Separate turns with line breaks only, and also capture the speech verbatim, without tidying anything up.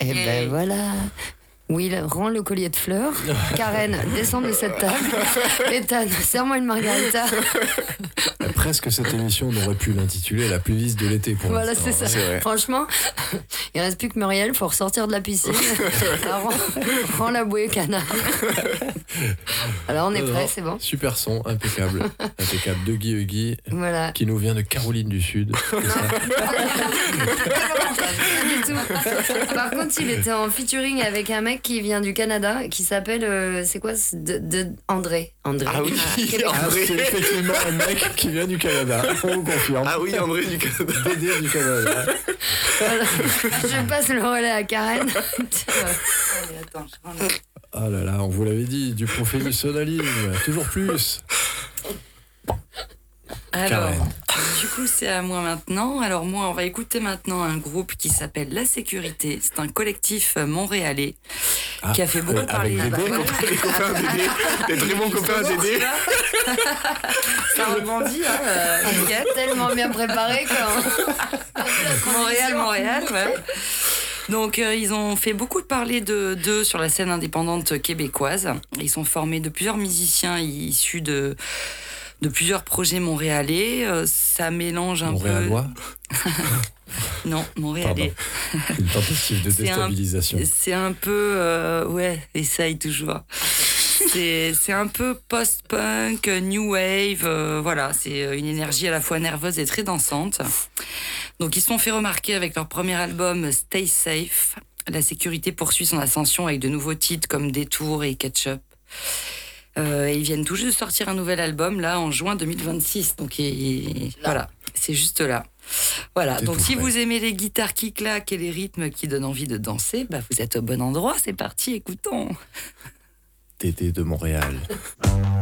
Et ben voilà. Will rend le collier de fleurs. Karen descend de cette table. Ethan, serre-moi une margarita.
Presque cette émission, on aurait pu l'intituler La playlist de l'été pour
Voilà,
l'instant.
c'est ça.
C'est
Franchement, il reste plus que Muriel, faut ressortir de la piscine. Alors, rends, rends la bouée au canard. Alors on est
non,
prêt,
non,
c'est bon.
Super son, impeccable. Impeccable de Guy Huggy,
Voilà.
qui nous vient de Caroline du Sud.
Pas du tout. Par contre, il était en featuring avec un mec qui vient du Canada, qui s'appelle, euh, c'est quoi, c'est de, de André. André.
Ah oui,
Québécois.
Ah, c'est effectivement un mec qui vient du Canada, on vous confirme.
Ah oui, André du Canada.
Dédé du Canada.
Voilà. Je passe le relais à Karen.
Allez, attends, je prends le...
Oh là là, on vous l'avait dit, du professionnalisme, toujours plus.
Alors,
Karen.
du coup, c'est à moi maintenant. Alors, moi, on va écouter maintenant un groupe qui s'appelle La Sécurité. C'est un collectif montréalais
Ah,
qui a fait beaucoup
euh,
parler.
avec Dédé,
Les copains Dédé, les très bons copains Dédé.
Ça rebondit, hein, euh, nickel.
Tellement bien préparé quand.
Montréal, Montréal, ouais. Donc, euh, ils ont fait beaucoup de parler de, d'eux sur la scène indépendante québécoise. Ils sont formés de plusieurs musiciens issus de, de plusieurs projets montréalais. Euh, ça mélange un
Montréalois.
peu... Non, montréalais.
Pardon. Une tentative de
C'est un-
déstabilisation.
C'est un peu... euh, ouais, essaye toujours. C'est, c'est un peu post-punk, new wave, euh, voilà, c'est une énergie à la fois nerveuse et très dansante. Donc ils se sont fait remarquer avec leur premier album Stay Safe. La sécurité poursuit son ascension avec de nouveaux titres comme Détour et Ketchup. Euh, et ils viennent tout juste de sortir un nouvel album là en juin deux mille vingt-six. Donc et, voilà, c'est juste là. Voilà,
C'est
donc
tout
si
frais.
vous aimez les guitares qui claquent et les rythmes qui donnent envie de danser, bah vous êtes au bon endroit, c'est parti, écoutons.
Dédé de Montréal.